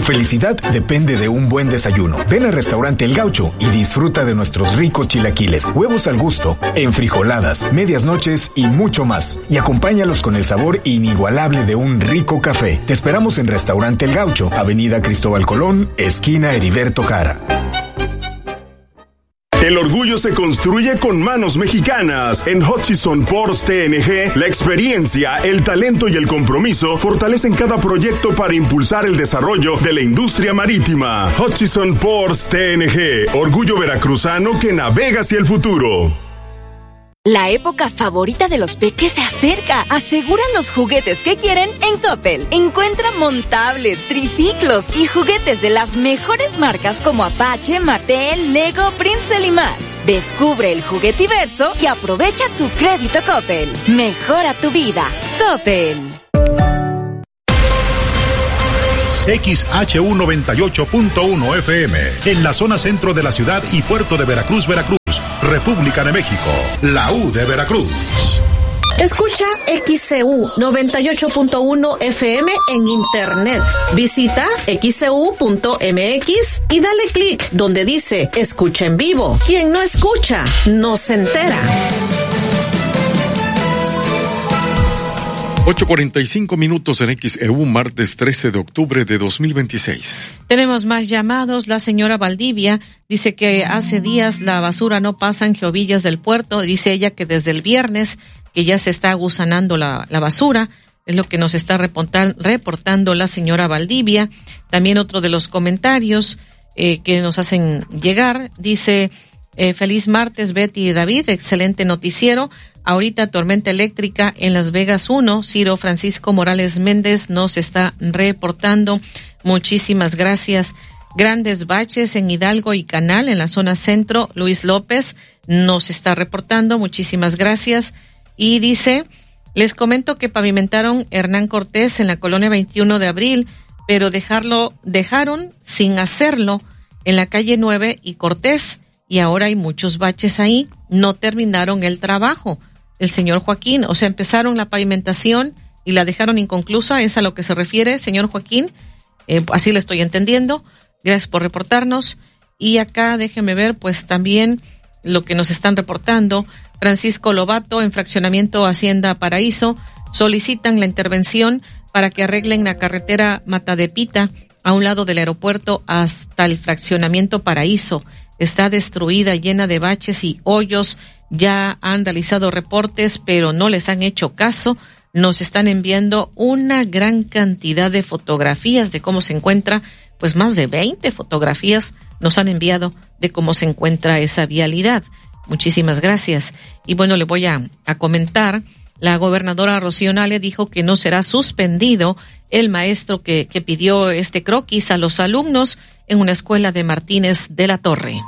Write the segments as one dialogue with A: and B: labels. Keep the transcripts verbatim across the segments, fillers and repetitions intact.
A: felicidad depende de un buen desayuno. Ven al restaurante El Gaucho y disfruta de nuestros ricos chilaquiles, huevos al gusto, enfrijoladas, medias noches y mucho más. Y acompáñalos con el sabor inigualable de un rico café. Te esperamos en Restaurante El Gaucho, Avenida Cristóbal Colón, esquina Heriberto Jara.
B: El orgullo se construye con manos mexicanas. En Hutchison Ports T N G, la experiencia, el talento y el compromiso fortalecen cada proyecto para impulsar el desarrollo de la industria marítima. Hutchison Ports T N G, orgullo veracruzano que navega hacia el futuro.
C: La época favorita de los peques se acerca. Aseguran los juguetes que quieren en Coppel. Encuentra montables, triciclos y juguetes de las mejores marcas como Apache, Mattel, Lego, Princeton y más. Descubre el juguetiverso y aprovecha tu crédito Coppel. Mejora tu vida. Coppel.
D: X H U noventa y ocho punto uno F M, en la zona centro de la ciudad y puerto de Veracruz, Veracruz, República de México, la U de Veracruz.
E: Escucha X C U noventa y ocho punto uno F M en internet. Visita x c u punto m x y dale clic donde dice escucha en vivo. Quien no escucha, no se entera.
F: ocho cuarenta y cinco minutos en X E U, martes trece de octubre de dos mil veintiséis.
G: Tenemos más llamados. La señora Valdivia dice que hace días la basura no pasa en Geovillas del puerto. Dice ella que desde el viernes que ya se está agusanando la, la basura. Es lo que nos está reportan, reportando la señora Valdivia. También otro de los comentarios eh, que nos hacen llegar. Dice, eh, feliz martes Betty y David, excelente noticiero. Ahorita tormenta eléctrica en Las Vegas uno. Ciro Francisco Morales Méndez nos está reportando. Muchísimas gracias. Grandes baches en Hidalgo y Canal en la zona centro. Luis López nos está reportando. Muchísimas gracias. Y dice, les comento que pavimentaron Hernán Cortés en la colonia veintiuno de abril, pero dejarlo, dejaron sin hacerlo en la calle nueve y Cortés. Y ahora hay muchos baches ahí. No terminaron el trabajo. El señor Joaquín, o sea, empezaron la pavimentación y la dejaron inconclusa, ¿es a lo que se refiere, señor Joaquín? Eh, así le estoy entendiendo. Gracias por reportarnos. Y acá, déjeme ver, pues también lo que nos están reportando. Francisco Lobato, en Fraccionamiento Hacienda Paraíso, solicitan la intervención para que arreglen la carretera Matadepita a un lado del aeropuerto hasta el Fraccionamiento Paraíso. Está destruida, llena de baches y hoyos. Ya han realizado reportes, pero no les han hecho caso. Nos están enviando una gran cantidad de fotografías de cómo se encuentra, pues más de veinte fotografías nos han enviado de cómo se encuentra esa vialidad. Muchísimas gracias. Y bueno, le voy a, a comentar, la gobernadora Rocío Nale dijo que no será suspendido el maestro que, que pidió este croquis a los alumnos en una escuela de Martínez de la Torre.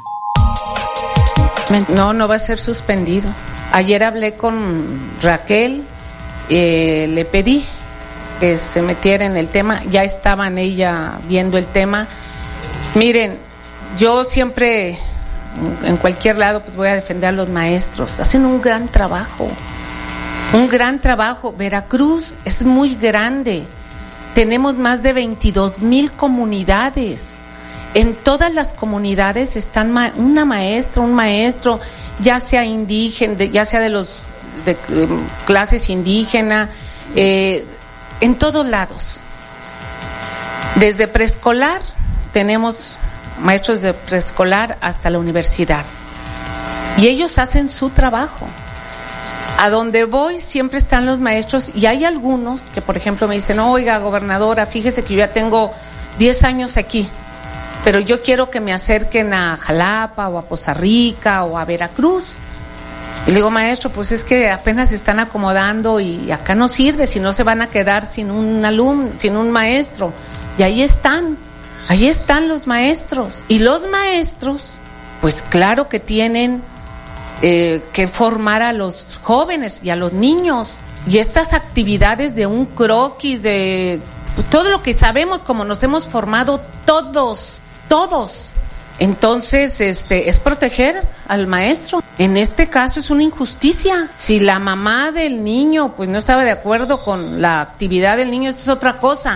H: No, no va a ser suspendido. Ayer hablé con Raquel, eh, le pedí que se metiera en el tema, ya estaban ella viendo el tema. Miren, yo siempre, en cualquier lado, pues voy a defender a los maestros. Hacen un gran trabajo, un gran trabajo. Veracruz es muy grande. Tenemos más de veintidós mil comunidades. En todas las comunidades están ma- una maestra, un maestro, ya sea indígena, de, ya sea de los de, de clases indígenas, eh, en todos lados. Desde preescolar tenemos maestros de preescolar hasta la universidad. Y ellos hacen su trabajo. A donde voy siempre están los maestros y hay algunos que, por ejemplo, me dicen, oiga, gobernadora, fíjese que yo ya tengo diez años aquí, pero yo quiero que me acerquen a Jalapa o a Poza Rica o a Veracruz. Y le digo, maestro, pues es que apenas se están acomodando y acá no sirve, si no se van a quedar sin un alumno, sin un maestro. Y ahí están, ahí están los maestros. Y los maestros, pues claro que tienen eh, que formar a los jóvenes y a los niños. Y estas actividades de un croquis, de todo lo que sabemos, como nos hemos formado todos, todos. Entonces, este, es proteger al maestro. En este caso es una injusticia. Si la mamá del niño, pues no estaba de acuerdo con la actividad del niño, eso es otra cosa.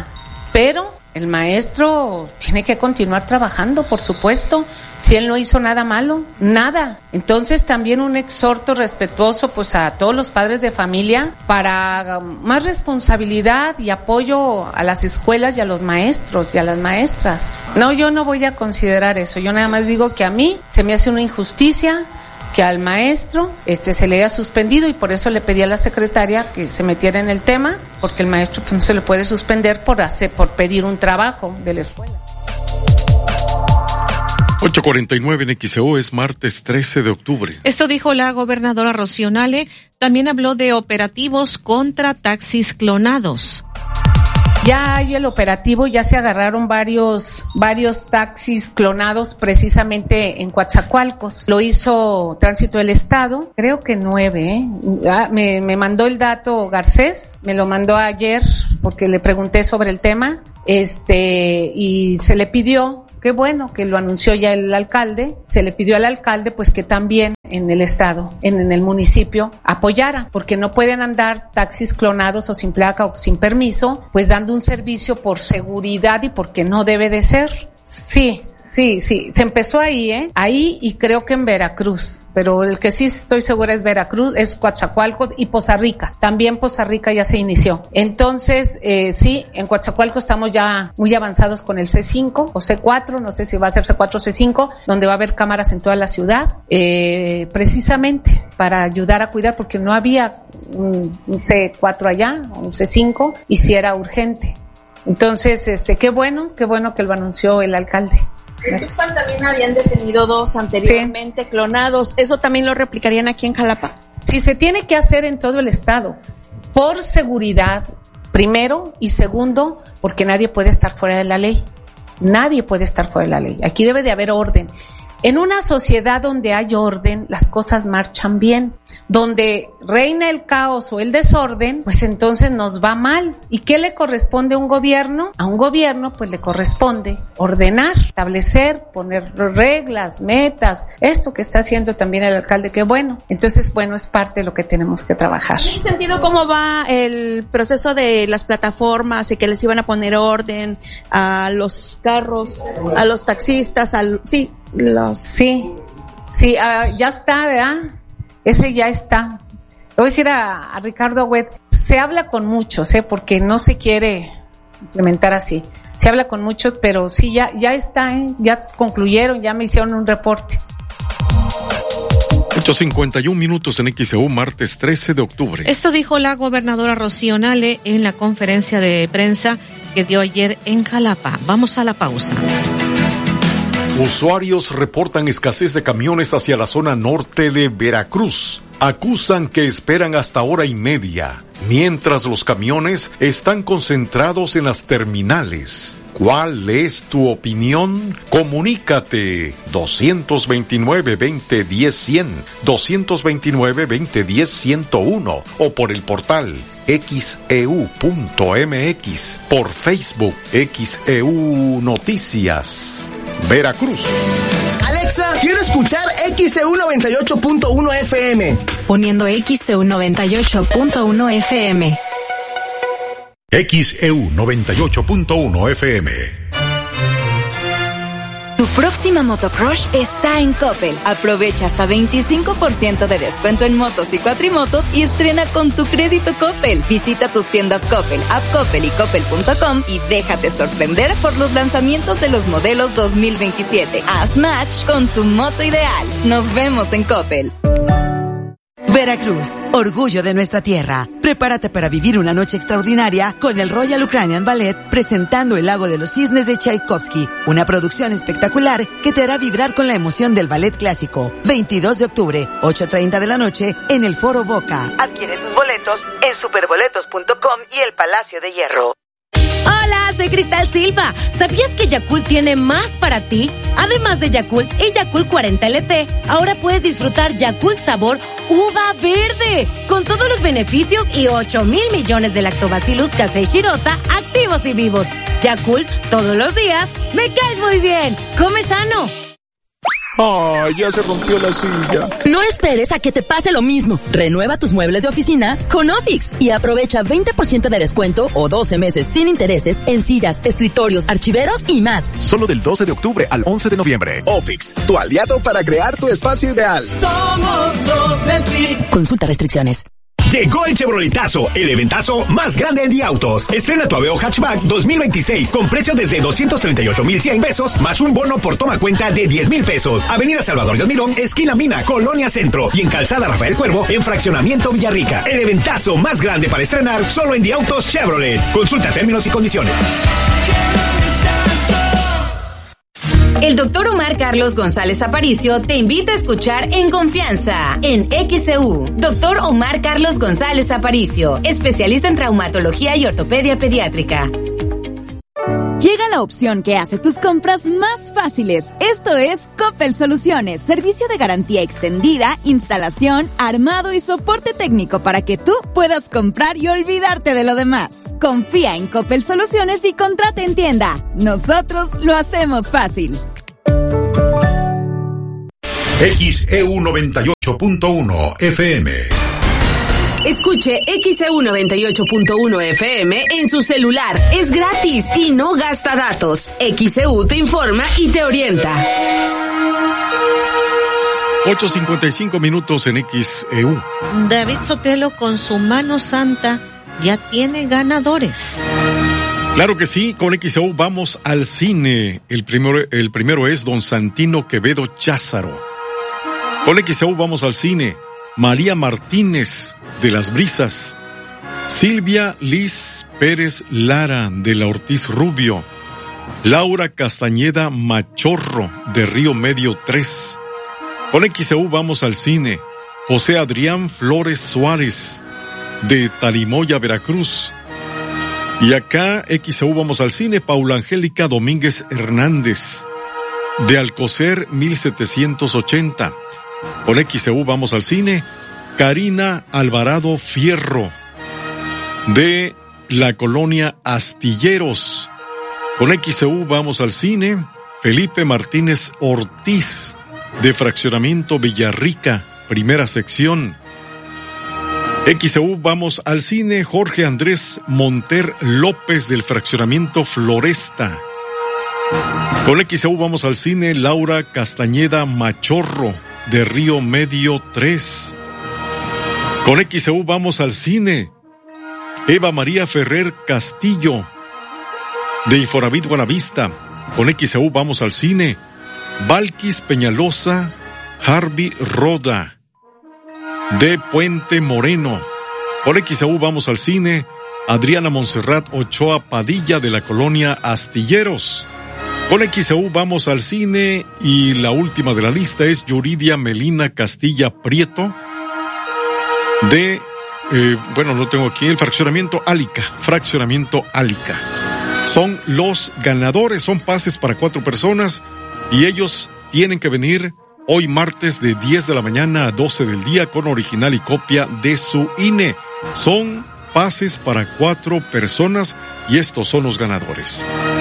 H: pero el maestro tiene que continuar trabajando, por supuesto, si él no hizo nada malo, nada. Entonces también un exhorto respetuoso pues a todos los padres de familia para más responsabilidad y apoyo a las escuelas y a los maestros y a las maestras. No, yo no voy a considerar eso, yo nada más digo que a mí se me hace una injusticia que al maestro este se le haya suspendido, y por eso le pedí a la secretaria que se metiera en el tema, porque el maestro pues, no se le puede suspender por hacer, por pedir un trabajo de la escuela.
F: ocho cuarenta y nueve en X E U, es martes trece de octubre.
G: Esto dijo la gobernadora Rocío Nale. También habló de operativos contra taxis clonados.
H: Ya hay el operativo, ya se agarraron varios varios taxis clonados precisamente en Coatzacoalcos. Lo hizo Tránsito del Estado, creo que nueve, ¿eh? Ah, me, me mandó el dato Garcés, me lo mandó ayer porque le pregunté sobre el tema, este, y se le pidió, qué bueno que lo anunció ya el alcalde, se le pidió al alcalde pues que también en el estado, en, en el municipio, apoyara, porque no pueden andar taxis clonados o sin placa o sin permiso, pues dando un servicio por seguridad y porque no debe de ser. Sí, sí, sí, se empezó ahí, ¿eh? Ahí y creo que en Veracruz. Pero el que sí estoy segura es Veracruz, es Coatzacoalcos y Poza Rica. También Poza Rica ya se inició. Entonces, eh, sí, en Coatzacoalcos estamos ya muy avanzados con el C cinco o C cuatro, no sé si va a ser C cuatro o C cinco, donde va a haber cámaras en toda la ciudad, eh, precisamente para ayudar a cuidar, porque no había un, un C cuatro allá, un C cinco, y sí era urgente. Entonces, este, qué bueno, qué bueno que lo anunció el alcalde.
I: En Tuxpan también habían detenido dos anteriormente, sí, clonados. ¿Eso también lo replicarían aquí en Jalapa?
H: Sí, se tiene que hacer en todo el estado, por seguridad, primero, y segundo, porque nadie puede estar fuera de la ley. Nadie puede estar fuera de la ley. Aquí debe de haber orden. En una sociedad donde hay orden, las cosas marchan bien. Donde reina el caos o el desorden, pues entonces nos va mal. ¿Y qué le corresponde a un gobierno? A un gobierno pues le corresponde ordenar, establecer, poner reglas, metas, esto que está haciendo también el alcalde, que bueno. Entonces, bueno, es parte de lo que tenemos que trabajar.
I: ¿En ese sentido cómo va el proceso de las plataformas y que les iban a poner orden a los carros, a los taxistas, al sí, los
H: sí, sí, uh, ya está, ¿verdad? Ese ya está. Le voy a decir a, a Ricardo Agüed, se habla con muchos, ¿eh? Porque no se quiere implementar así. Se habla con muchos, pero sí, ya, ya está, ¿eh? Ya concluyeron, ya me hicieron un reporte.
F: ocho cincuenta y uno minutos en X E U, martes trece de octubre.
G: Esto dijo la gobernadora Rocío Nale en la conferencia de prensa que dio ayer en Jalapa. Vamos a la pausa.
J: Usuarios reportan escasez de camiones hacia la zona norte de Veracruz. Acusan que esperan hasta hora y media, mientras los camiones están concentrados en las terminales. ¿Cuál es tu opinión? Comunícate dos dos nueve, veinte, diez, cien, dos dos nueve, veinte, diez, ciento uno o por el portal X E U punto M X, por Facebook X E U Noticias. Veracruz.
K: Alexa, quiero escuchar X E U noventa y ocho punto uno F M.
C: Poniendo X E U noventa y ocho punto uno F M.
D: X E U noventa y ocho punto uno F M.
C: Tu próxima motocross está en Coppel. Aprovecha hasta veinticinco por ciento de descuento en motos y cuatrimotos y estrena con tu crédito Coppel. Visita tus tiendas Coppel, App Coppel y Coppel punto com y déjate sorprender por los lanzamientos de los modelos dos mil veintisiete. Haz match con tu moto ideal. Nos vemos en Coppel.
L: Veracruz, orgullo de nuestra tierra. Prepárate para vivir una noche extraordinaria con el Royal Ukrainian Ballet presentando El Lago de los Cisnes de Tchaikovsky, una producción espectacular que te hará vibrar con la emoción del ballet clásico. veintidós de octubre, ocho treinta de la noche, en el Foro Boca.
M: Adquiere tus boletos en superboletos punto com y el Palacio de Hierro.
N: Hola, soy Cristal Silva. ¿Sabías que Yakult tiene más para ti? Además de Yakult y Yakult cuarenta L T, ahora puedes disfrutar Yakult sabor uva verde, con todos los beneficios y ocho mil millones de lactobacillus casei shirota activos y vivos. Yakult, todos los días, me caes muy bien. Come sano.
O: ¡Ah, ya se rompió la silla!
P: No esperes a que te pase lo mismo. Renueva tus muebles de oficina con Ofix y aprovecha veinte por ciento de descuento o doce meses sin intereses en sillas, escritorios, archiveros y más.
Q: Solo del doce de octubre al once de noviembre.
K: Ofix, tu aliado para crear tu espacio ideal.
R: Somos los del P R I.
P: Consulta restricciones.
S: Llegó el Chevroletazo, el eventazo más grande en Día Autos. Estrena tu Aveo Hatchback dos mil veintiséis con precio desde doscientos treinta y ocho mil cien pesos, más un bono por toma cuenta de diez mil pesos. Avenida Salvador de Almirón, esquina Mina, Colonia Centro. Y en Calzada Rafael Cuervo, en Fraccionamiento Villarrica. El eventazo más grande para estrenar solo en Día Autos Chevrolet. Consulta términos y condiciones.
T: El doctor Omar Carlos González Aparicio te invita a escuchar En Confianza, en X C U. Doctor Omar Carlos González Aparicio, especialista en traumatología y ortopedia pediátrica.
U: Llega la opción que hace tus compras más fáciles. Esto es Coppel Soluciones, servicio de garantía extendida, instalación, armado y soporte técnico para que tú puedas comprar y olvidarte de lo demás. Confía en Coppel Soluciones y contrata en tienda. Nosotros lo hacemos fácil.
D: X E U noventa y ocho punto uno F M.
T: Escuche X E U noventa y ocho punto uno F M en su celular. Es gratis y no gasta datos. X E U te informa y te orienta.
F: ocho cincuenta y cinco minutos en X E U.
G: David Sotelo con su mano santa ya tiene ganadores.
F: Claro que sí, con X E U vamos al cine. El primero, el primero es Don Santino Quevedo Cházaro. Con X E U vamos al cine. María Martínez de Las Brisas, Silvia Liz Pérez Lara de la Ortiz Rubio, Laura Castañeda Machorro de Río Medio tres. Con X E U vamos al cine. José Adrián Flores Suárez de Talimoya, Veracruz. Y acá X E U vamos al cine. Paula Angélica Domínguez Hernández de Alcocer mil setecientos ochenta. Con X E U vamos al cine. Karina Alvarado Fierro de la colonia Astilleros. Con X E U vamos al cine. Felipe Martínez Ortiz de Fraccionamiento Villarrica, primera sección. X E U vamos al cine. Jorge Andrés Monter López del Fraccionamiento Floresta. Con X E U vamos al cine. Laura Castañeda Machorro de Río Medio tres. Con X E U vamos al cine. Eva María Ferrer Castillo de Infonavit Buenavista. Con X E U vamos al cine. Valquis Peñalosa Harvey Roda de Puente Moreno. Con X E U vamos al cine. Adriana Montserrat Ochoa Padilla de la colonia Astilleros. Con X E U vamos al cine y la última de la lista es Yuridia Melina Castilla Prieto de, eh, bueno, no tengo aquí, el Fraccionamiento Álica, Fraccionamiento Álica. Son los ganadores, son pases para cuatro personas y ellos tienen que venir hoy martes de diez de la mañana a doce del día con original y copia de su I N E. Son pases para cuatro personas y estos son los ganadores.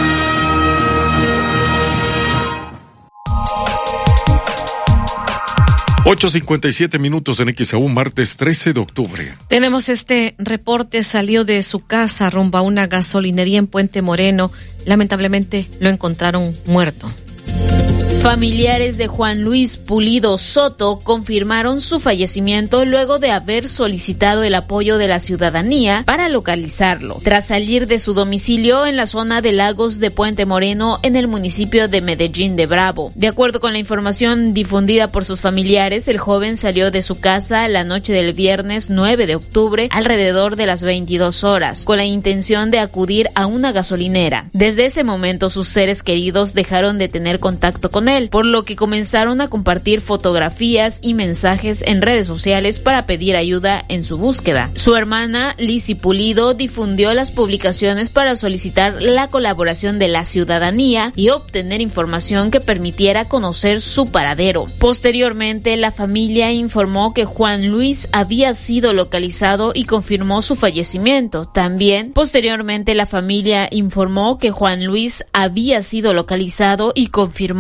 F: ocho cincuenta y siete minutos en X E U, martes trece de octubre.
G: Tenemos este reporte, salió de su casa rumbo a una gasolinería en Puente Moreno. Lamentablemente lo encontraron muerto.
V: Familiares de Juan Luis Pulido Soto confirmaron su fallecimiento luego de haber solicitado el apoyo de la ciudadanía para localizarlo, tras salir de su domicilio en la zona de Lagos de Puente Moreno en el municipio de Medellín de Bravo. De acuerdo con la información difundida por sus familiares, el joven salió de su casa la noche del viernes nueve de octubre alrededor de las veintidós horas, con la intención de acudir a una gasolinera. Desde ese momento sus seres queridos dejaron de tener contacto con él, por lo que comenzaron a compartir fotografías y mensajes en redes sociales para pedir ayuda en su búsqueda. Su hermana, Lizzy Pulido, difundió las publicaciones para solicitar la colaboración de la ciudadanía y obtener información que permitiera conocer su paradero. Posteriormente, la familia informó que Juan Luis había sido localizado y confirmó su fallecimiento. También, posteriormente, la familia informó que Juan Luis había sido localizado y confirmó su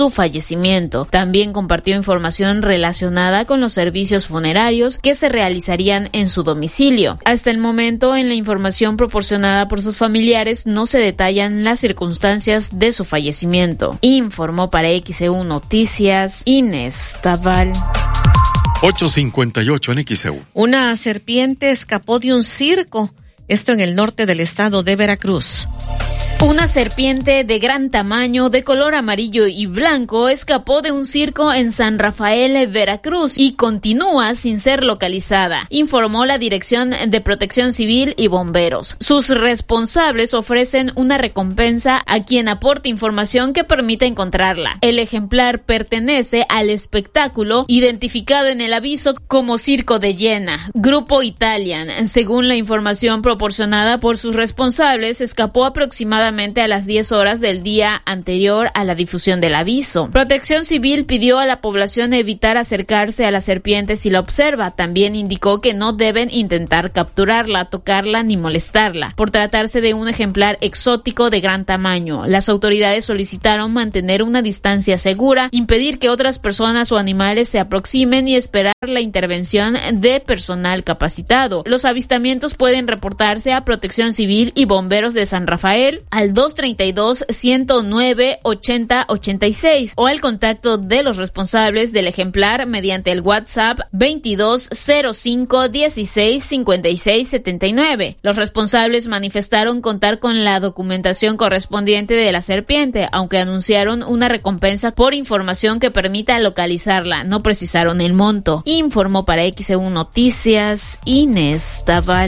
V: su fallecimiento. También compartió información relacionada con los servicios funerarios que se realizarían en su domicilio. Hasta el momento, en la información proporcionada por sus familiares, no se detallan las circunstancias de su fallecimiento. Informó para X E U Noticias Inés Taval.
F: ocho cincuenta y ocho en X E U.
G: Una serpiente escapó de un circo, esto en el norte del estado de Veracruz.
V: Una serpiente de gran tamaño, de color amarillo y blanco, escapó de un circo en San Rafael, Veracruz, y continúa sin ser localizada, informó la Dirección de Protección Civil y Bomberos. Sus responsables ofrecen una recompensa a quien aporte información que permita encontrarla. El ejemplar pertenece al espectáculo identificado en el aviso como Circo de Llena, Grupo Italian. Según la información proporcionada por sus responsables, escapó aproximadamente a las diez horas del día anterior a la difusión del aviso. Protección Civil pidió a la población evitar acercarse a la serpiente si la observa. También indicó que no deben intentar capturarla, tocarla ni molestarla, por tratarse de un ejemplar exótico de gran tamaño. Las autoridades solicitaron mantener una distancia segura, impedir que otras personas o animales se aproximen y esperar la intervención de personal capacitado. Los avistamientos pueden reportarse a Protección Civil y Bomberos de San Rafael al dos treinta y dos, ciento nueve, ochenta, ochenta y seis o al contacto de los responsables del ejemplar mediante el WhatsApp veintidós cero cinco dieciséis cincuenta y seis setenta y nueve. Los responsables manifestaron contar con la documentación correspondiente de la serpiente, aunque anunciaron una recompensa por información que permita localizarla. No precisaron el monto. Informó para X E U Noticias Inés Taval.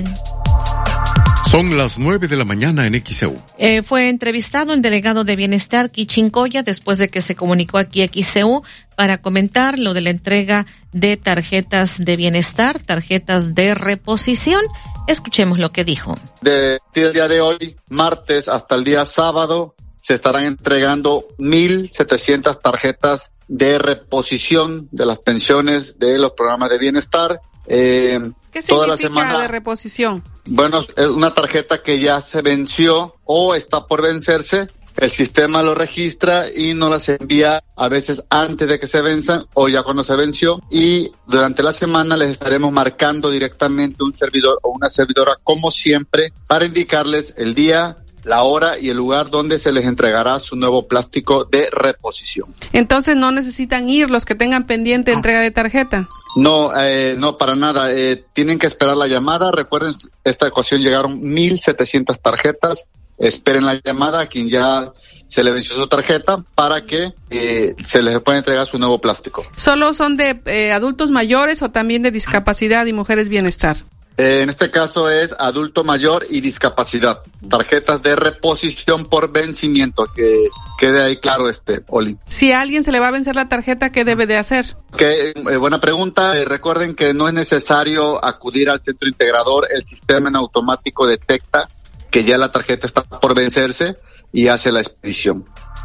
F: Son las nueve de la mañana en X E U.
G: Eh, fue entrevistado el delegado de Bienestar, Quichincoya, después de que se comunicó aquí a X E U para comentar lo de la entrega de tarjetas de bienestar, tarjetas de reposición. Escuchemos lo que dijo.
A: Desde el día de hoy, martes, hasta el día sábado, se estarán entregando mil setecientas tarjetas de reposición de las pensiones de los programas de bienestar. Eh,
B: ¿Qué
A: toda
B: significa
A: la semana,
B: de reposición?
A: Bueno, es una tarjeta que ya se venció o está por vencerse. El sistema lo registra y nos las envía a veces antes de que se venzan o ya cuando se venció. Y durante la semana les estaremos marcando directamente un servidor o una servidora, como siempre, para indicarles el día, la hora y el lugar donde se les entregará su nuevo plástico de reposición.
B: Entonces no necesitan ir los que tengan pendiente entrega de tarjeta.
A: No, eh, no para nada. Eh, tienen que esperar la llamada. Recuerden, esta ocasión llegaron mil setecientas tarjetas. Esperen la llamada a quien ya se le venció su tarjeta para que eh, se les pueda entregar su nuevo plástico.
B: ¿Solo son de eh, adultos mayores o también de discapacidad y mujeres bienestar?
A: Eh, en este caso es adulto mayor y discapacidad. Tarjetas de reposición por vencimiento, que quede ahí claro, este, Oli.
B: Si a alguien se le va a vencer la tarjeta, ¿qué debe de hacer?
A: Que, eh, buena pregunta. Eh, recuerden que no es necesario acudir al centro integrador. El sistema en automático detecta que ya la tarjeta está por vencerse y hace la expedición.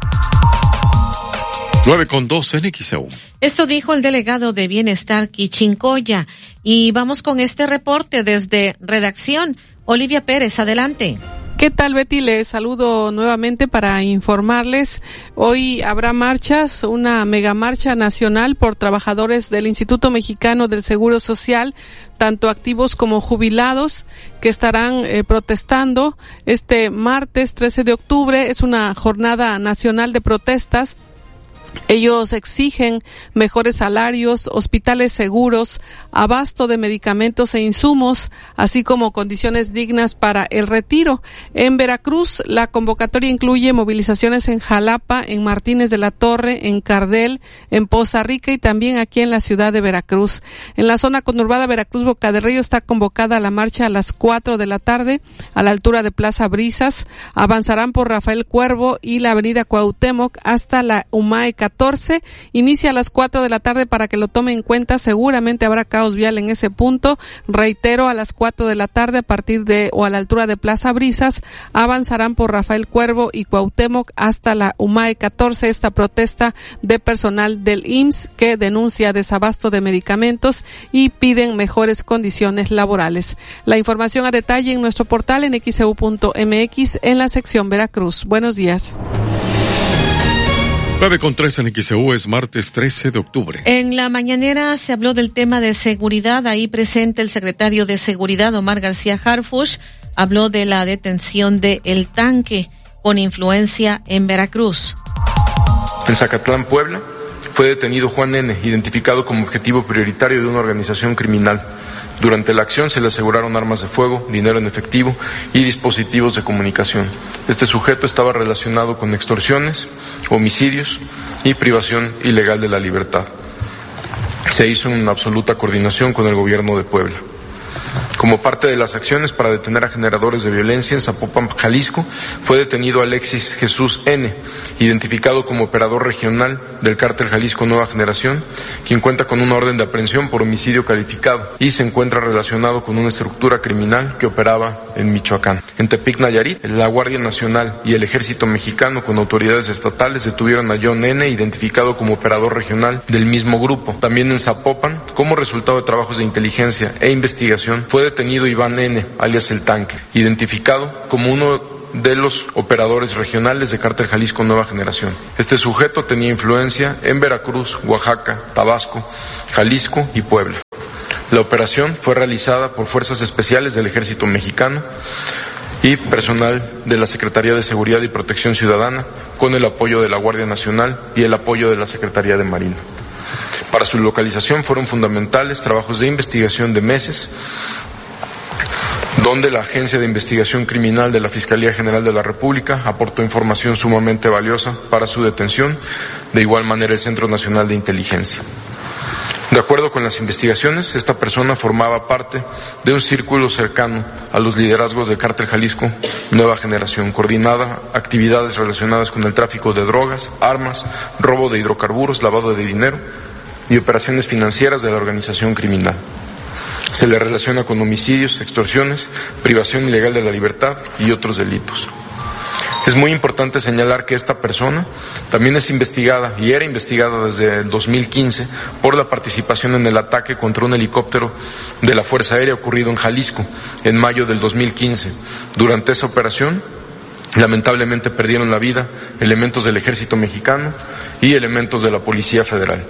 F: nueve con dos en X E U.
G: Esto dijo el delegado de Bienestar, Quichincoya. Y vamos con este reporte desde redacción. Olivia Pérez, adelante.
B: ¿Qué tal, Betty? Les saludo nuevamente para informarles. Hoy habrá marchas, una mega marcha nacional por trabajadores del Instituto Mexicano del Seguro Social, tanto activos como jubilados, que estarán eh, protestando este martes trece de octubre. Es una jornada nacional de protestas. Ellos exigen mejores salarios, hospitales seguros, abasto de medicamentos e insumos, así como condiciones dignas para el retiro. En Veracruz, la convocatoria incluye movilizaciones en Jalapa, en Martínez de la Torre, en Cardel, en Poza Rica y también aquí en la ciudad de Veracruz. En la zona conurbada Veracruz-Boca de Río está convocada la marcha a las cuatro de la tarde a la altura de Plaza Brisas. Avanzarán por Rafael Cuervo y la avenida Cuauhtémoc hasta la UMAE catorce, inicia a las cuatro de la tarde para que lo tome en cuenta. Seguramente habrá caos vial en ese punto. Reitero, a las cuatro de la tarde a partir de o a la altura de Plaza Brisas avanzarán por Rafael Cuervo y Cuauhtémoc hasta la UMAE catorce, esta protesta de personal del I M S S que denuncia desabasto de medicamentos y piden mejores condiciones laborales. La información a detalle en nuestro portal en x e u punto m x en la sección Veracruz. Buenos días.
F: nueve con tres en X E U, es martes trece de octubre.
G: En la mañanera se habló del tema de seguridad. Ahí presente el secretario de Seguridad, Omar García Harfuch, habló de la detención de El Tanque con influencia en Veracruz.
E: En Zacatlán, Puebla, fue detenido Juan N., identificado como objetivo prioritario de una organización criminal. Durante la acción se le aseguraron armas de fuego, dinero en efectivo y dispositivos de comunicación. Este sujeto estaba relacionado con extorsiones, homicidios y privación ilegal de la libertad. Se hizo en absoluta coordinación con el gobierno de Puebla. Como parte de las acciones para detener a generadores de violencia en Zapopan, Jalisco, fue detenido Alexis Jesús N., identificado como operador regional del cártel Jalisco Nueva Generación, quien cuenta con una orden de aprehensión por homicidio calificado y se encuentra relacionado con una estructura criminal que operaba en Michoacán. En Tepic, Nayarit, la Guardia Nacional y el Ejército Mexicano con autoridades estatales detuvieron a John N., identificado como operador regional del mismo grupo. También en Zapopan, como resultado de trabajos de inteligencia e investigación, fue detenido Iván N., alias El Tanque, identificado como uno de los operadores regionales de Cártel Jalisco Nueva Generación. Este sujeto tenía influencia en Veracruz, Oaxaca, Tabasco, Jalisco y Puebla. La operación fue realizada por fuerzas especiales del Ejército Mexicano y personal de la Secretaría de Seguridad y Protección Ciudadana, con el apoyo de la Guardia Nacional y el apoyo de la Secretaría de Marina. Para su localización fueron fundamentales trabajos de investigación de meses, donde la Agencia de Investigación Criminal de la Fiscalía General de la República aportó información sumamente valiosa para su detención, de igual manera el Centro Nacional de Inteligencia. De acuerdo con las investigaciones, esta persona formaba parte de un círculo cercano a los liderazgos del Cártel Jalisco Nueva Generación, coordinaba actividades relacionadas con el tráfico de drogas, armas, robo de hidrocarburos, lavado de dinero y operaciones financieras de la organización criminal. Se le relaciona con homicidios, extorsiones, privación ilegal de la libertad y otros delitos. Es muy importante señalar que esta persona también es investigada y era investigada desde el dos mil quince por la participación en el ataque contra un helicóptero de la Fuerza Aérea ocurrido en Jalisco en mayo del dos mil quince. Durante esa operación, lamentablemente perdieron la vida elementos del Ejército Mexicano y elementos de la Policía Federal.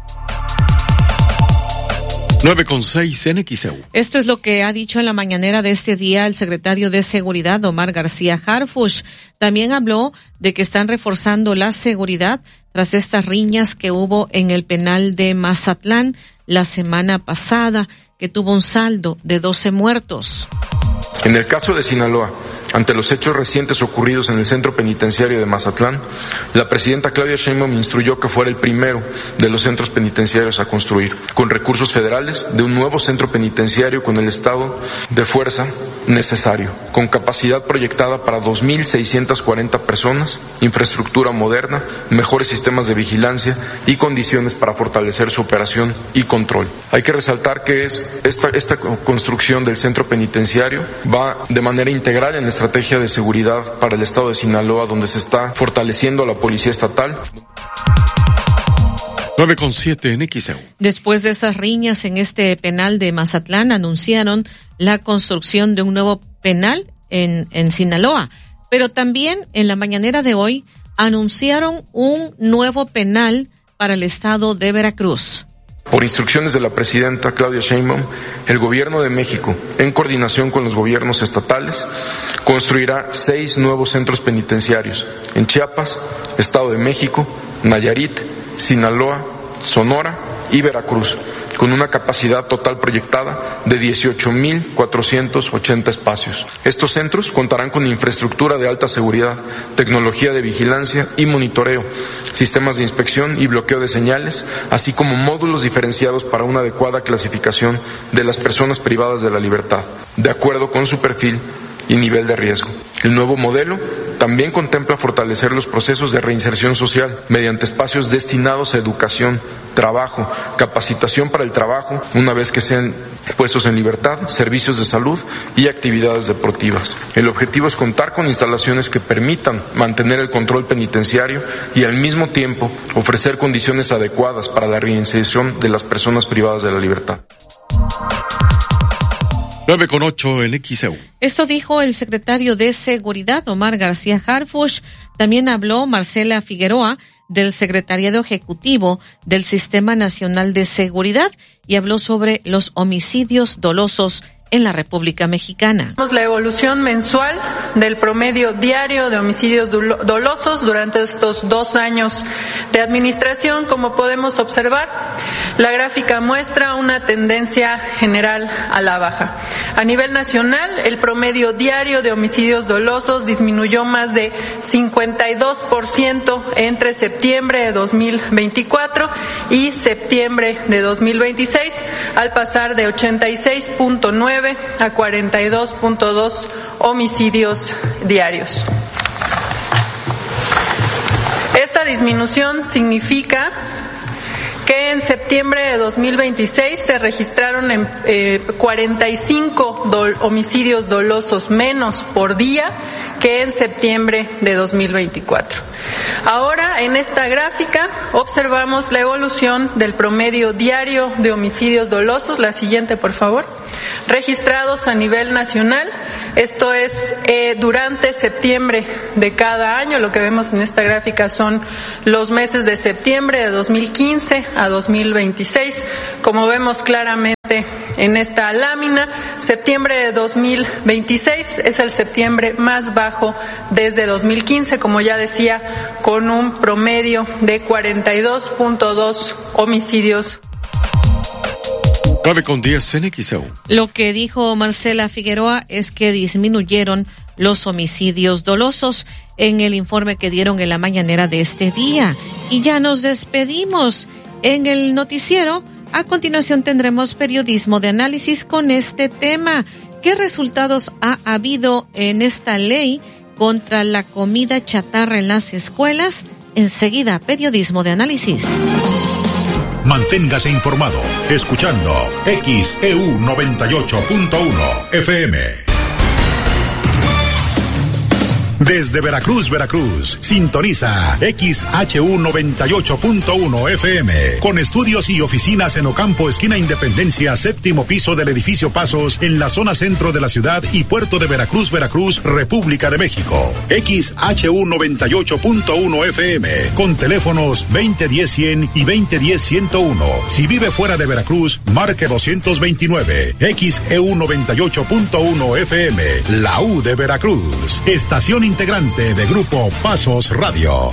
F: nueve con seis en X E U.
G: Esto es lo que ha dicho en la mañanera de este día el secretario de Seguridad, Omar García Harfuch. También habló de que están reforzando la seguridad tras estas riñas que hubo en el penal de Mazatlán la semana pasada, que tuvo un saldo de doce muertos.
E: En el caso de Sinaloa, ante los hechos recientes ocurridos en el centro penitenciario de Mazatlán, la presidenta Claudia Sheinbaum instruyó que fuera el primero de los centros penitenciarios a construir, con recursos federales, de un nuevo centro penitenciario con el estado de fuerza necesario, con capacidad proyectada para dos mil seiscientas cuarenta personas, infraestructura moderna, mejores sistemas de vigilancia y condiciones para fortalecer su operación y control. Hay que resaltar que es esta, esta construcción del centro penitenciario va de manera integral en la estrategia de seguridad para el estado de Sinaloa, donde se está fortaleciendo la policía estatal.
F: nueve con siete en X E U.
G: Después de esas riñas en este penal de Mazatlán, anunciaron la construcción de un nuevo penal en, en Sinaloa. Pero también en la mañanera de hoy anunciaron un nuevo penal para el estado de Veracruz.
E: Por instrucciones de la presidenta Claudia Sheinbaum, el Gobierno de México, en coordinación con los gobiernos estatales, construirá seis nuevos centros penitenciarios en Chiapas, Estado de México, Nayarit, Sinaloa, Sonora y Veracruz, con una capacidad total proyectada de dieciocho mil cuatrocientos ochenta espacios. Estos centros contarán con infraestructura de alta seguridad, tecnología de vigilancia y monitoreo, sistemas de inspección y bloqueo de señales, así como módulos diferenciados para una adecuada clasificación de las personas privadas de la libertad, de acuerdo con su perfil y nivel de riesgo. El nuevo modelo también contempla fortalecer los procesos de reinserción social mediante espacios destinados a educación, trabajo, capacitación para el trabajo, una vez que sean puestos en libertad, servicios de salud y actividades deportivas. El objetivo es contar con instalaciones que permitan mantener el control penitenciario y al mismo tiempo ofrecer condiciones adecuadas para la reinserción de las personas privadas de la libertad.
F: nueve con ocho en X E U.
G: Esto dijo el secretario de Seguridad, Omar García Harfuch. También habló Marcela Figueroa, del Secretariado Ejecutivo del Sistema Nacional de Seguridad y habló sobre los homicidios dolosos en la República Mexicana.
H: La evolución mensual del promedio diario de homicidios dolosos durante estos dos años de administración. Como podemos observar, la gráfica muestra una tendencia general a la baja. A nivel nacional, el promedio diario de homicidios dolosos disminuyó más de cincuenta y dos por ciento entre septiembre de dos mil veinticuatro y septiembre de dos mil veintiséis, al pasar de ochenta y seis punto nueve a cuarenta y dos punto dos homicidios diarios. Esta disminución significa que en septiembre de dos mil veintiséis se registraron en, eh, cuarenta y cinco dol- homicidios dolosos menos por día que en septiembre de dos mil veinticuatro. Ahora, en esta gráfica, observamos la evolución del promedio diario de homicidios dolosos. La siguiente, por favor. Registrados a nivel nacional. Esto es eh, durante septiembre de cada año. Lo que vemos en esta gráfica son los meses de septiembre de dos mil quince a dos mil veintiséis. Como vemos claramente en esta lámina, septiembre de dos mil veintiséis es el septiembre más bajo desde dos mil quince, como ya decía, con un promedio de cuarenta y dos punto dos homicidios.
F: nueve con diez en X E U.
G: Lo que dijo Marcela Figueroa es que disminuyeron los homicidios dolosos en el informe que dieron en la mañanera de este día. Y ya nos despedimos en el noticiero. A continuación tendremos periodismo de análisis con este tema. ¿Qué resultados ha habido en esta ley contra la comida chatarra en las escuelas? Enseguida, periodismo de análisis.
D: Manténgase informado escuchando X E U noventa y ocho punto uno F M. Desde Veracruz, Veracruz, sintoniza X H U noventa y ocho punto uno F M, con estudios y oficinas en Ocampo, esquina Independencia, séptimo piso del edificio Pasos, en la zona centro de la ciudad y puerto de Veracruz, Veracruz, República de México. X H U noventa y ocho punto uno F M, con teléfonos veinte diez cien y veinte diez ciento uno. Si vive fuera de Veracruz, marque doscientos veintinueve. X E U noventa y ocho punto uno F M, la U de Veracruz. Estación integrante de Grupo Pasos Radio.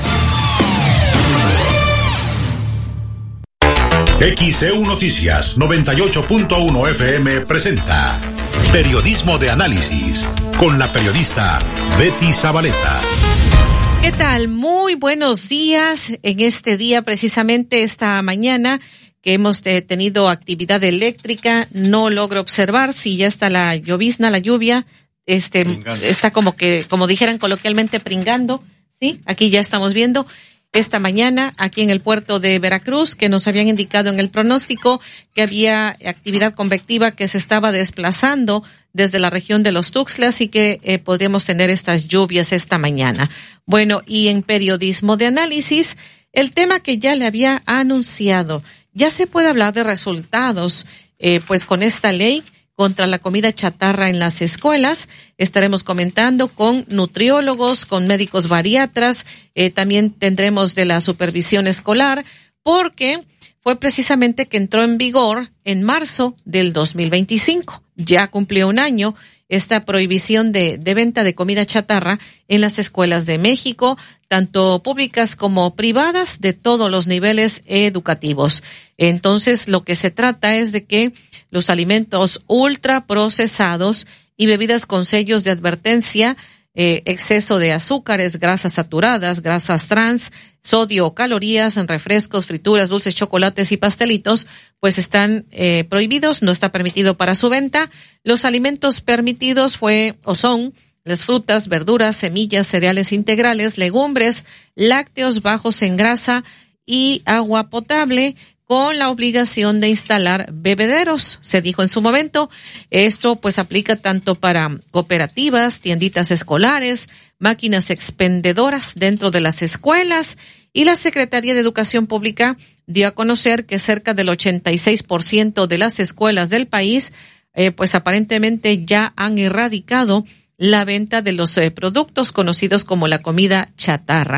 D: X E U Noticias noventa y ocho punto uno F M presenta Periodismo de Análisis con la periodista Betty Zabaleta.
G: ¿Qué tal? Muy buenos días. En este día, precisamente esta mañana, que hemos eh, tenido actividad eléctrica, no logro observar si ya está la llovizna, la lluvia. Este pringando. Está como que, como dijeran coloquialmente, pringando, ¿sí? Aquí ya estamos viendo esta mañana aquí en el puerto de Veracruz, que nos habían indicado en el pronóstico que había actividad convectiva que se estaba desplazando desde la región de los Tuxtlas y que eh, podríamos tener estas lluvias esta mañana. Bueno, y en periodismo de análisis, el tema que ya le había anunciado, ya se puede hablar de resultados, eh, pues con esta ley contra la comida chatarra en las escuelas. Estaremos comentando con nutriólogos, con médicos bariatras, eh, también tendremos de la supervisión escolar, porque fue precisamente que entró en vigor en marzo del dos mil veinticinco. Ya cumplió un año esta prohibición de, de venta de comida chatarra en las escuelas de México, tanto públicas como privadas, de todos los niveles educativos. Entonces, lo que se trata es de que los alimentos ultraprocesados y bebidas con sellos de advertencia, eh, exceso de azúcares, grasas saturadas, grasas trans, sodio, calorías en refrescos, frituras, dulces, chocolates y pastelitos, pues están eh, prohibidos, no está permitido para su venta. Los alimentos permitidos fue o son las frutas, verduras, semillas, cereales integrales, legumbres, lácteos bajos en grasa y agua potable, con la obligación de instalar bebederos, se dijo en su momento. Esto pues aplica tanto para cooperativas, tienditas escolares, máquinas expendedoras dentro de las escuelas, y la Secretaría de Educación Pública dio a conocer que cerca del ochenta y seis por ciento de las escuelas del país eh, pues aparentemente ya han erradicado la venta de los eh, productos conocidos como la comida chatarra.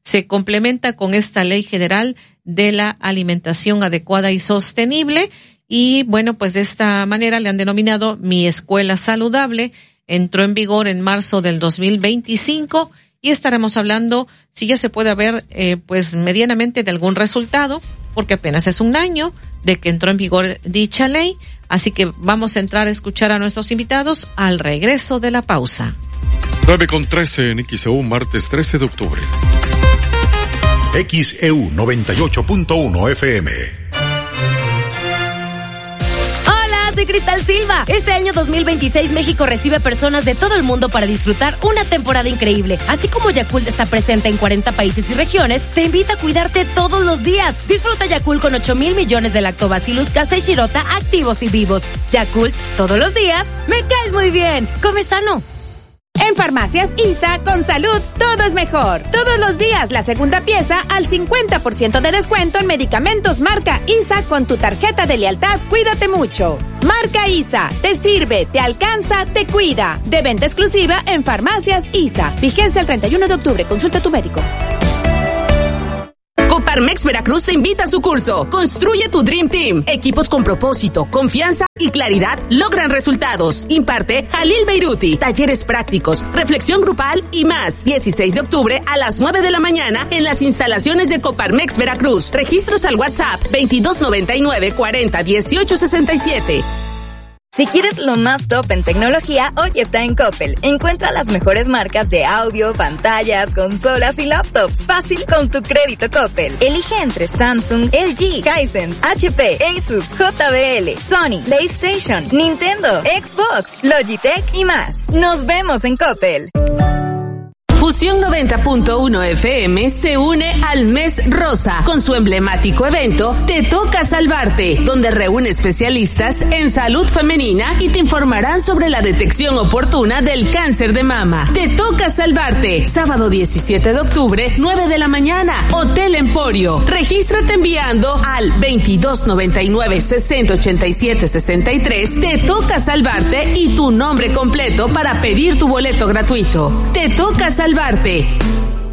G: se complementa con esta Ley General de la Alimentación Adecuada y Sostenible. Y bueno, pues de esta manera le han denominado Mi Escuela Saludable. Entró en vigor en marzo del dos mil veinticinco y estaremos hablando si ya se puede ver eh, pues medianamente de algún resultado, porque apenas es un año de que entró en vigor dicha ley. Así que vamos a entrar a escuchar a nuestros invitados al regreso de la pausa.
F: nueve con trece en X E U, martes trece de octubre.
D: X E U noventa y ocho punto uno F M.
N: Soy Cristal Silva. Este año dos mil veintiséis México recibe personas de todo el mundo para disfrutar una temporada increíble. Así como Yakult está presente en cuarenta países y regiones, te invita a cuidarte todos los días. Disfruta Yakult con ocho mil millones de Lactobacillus casei shirota activos y vivos. Yakult, todos los días, me caes muy bien. Come sano.
I: En Farmacias I S A, con salud, todo es mejor. Todos los días, la segunda pieza al cincuenta por ciento de descuento en medicamentos marca I S A con tu tarjeta de lealtad Cuídate Mucho. Marca I S A, te sirve, te alcanza, te cuida. De venta exclusiva en Farmacias I S A. Vigencia el treinta y uno de octubre. Consulta a tu médico.
J: Coparmex Veracruz te invita a su curso Construye tu Dream Team. Equipos con propósito, confianza y claridad logran resultados. Imparte Jalil Beiruti. Talleres prácticos, reflexión grupal y más. dieciséis de octubre a las nueve de la mañana en las instalaciones de Coparmex Veracruz. Registros al WhatsApp veintidós noventa y nueve cuarenta dieciocho sesenta y siete.
C: Si quieres lo más top en tecnología, hoy está en Coppel. Encuentra las mejores marcas de audio, pantallas, consolas y laptops. Fácil con tu crédito Coppel. Elige entre Samsung, L G, Hisense, H P, Asus, J B L, Sony, PlayStation, Nintendo, Xbox, Logitech y más. Nos vemos en Coppel.
J: Fusión noventa punto uno F M se une al Mes Rosa con su emblemático evento Te Toca Salvarte, donde reúne especialistas en salud femenina y te informarán sobre la detección oportuna del cáncer de mama. Te Toca Salvarte, sábado diecisiete de octubre, nueve de la mañana, Hotel Emporio. Regístrate enviando al veintidós noventa y nueve sesenta ochenta y siete sesenta y tres. Te Toca Salvarte y tu nombre completo para pedir tu boleto gratuito. Te Toca Salvarte.